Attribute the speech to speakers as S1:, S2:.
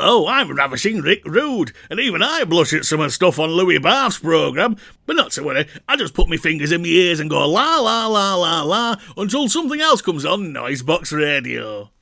S1: Hello, I'm Ravishing Rick Rude, and even I blush at some of the stuff on Louis Barth's programme. But not to worry, I just put my fingers in my ears and go la la la la la until something else comes on Noisebox Radio.